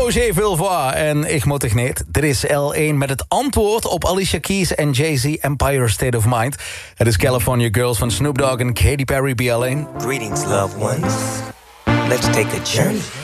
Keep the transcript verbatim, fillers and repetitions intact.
Roger Vilvois en Ik Moet Dich Niet. Dit is L één met het antwoord op Alicia Keys en Jay-Z Empire State of Mind. Het is California Girls van Snoop Dogg en Katy Perry, B L één. Greetings, loved ones. Let's take a journey.